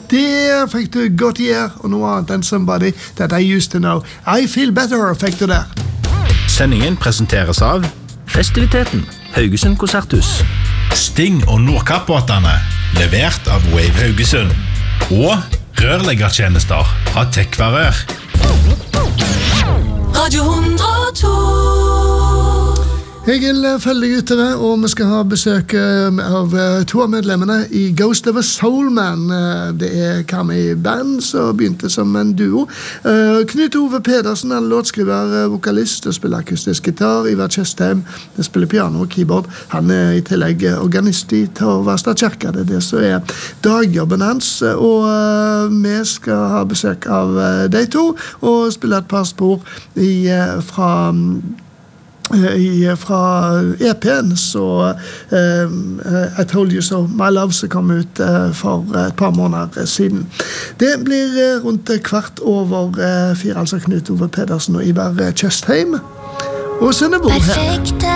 Der fikk du Gautier og noe annet enn Somebody That I Used To Know. I Feel Better fikk du der. Sendingen presenteres av Festiviteten, Haugesund Konserthus. Sting og Nordkappbåtene, levert av Wave Haugesund. Og rørleggertjenester fra Tekvarør. Radio 102. Egil følger utover, og vi skal ha besøk av to av medlemmene I Ghost of a Soul Man. Det Kami Band som begynte som en duo. Knut Ove Pedersen er låtskriver, vokalist og spiller akustisk gitar. Ivar Tjøstheim spiller piano og keyboard. Han I tillegg organist I Torvastad Kyrkja. Det det som dagjobben hans. Og vi skal ha besøk av de to og spille et par spor fra EP'en så I Told You So My Love som kom ut for et par måneder siden. Det blir rundt 4:15 altså Knut Ove Pedersen og Ivar Tjøstheim og Sønne Bor her.